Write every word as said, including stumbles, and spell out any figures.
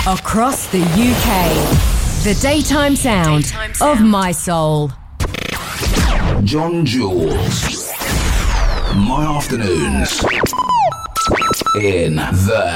Across the U K, the daytime sound, daytime sound. of my soul. John Jules. My afternoons in the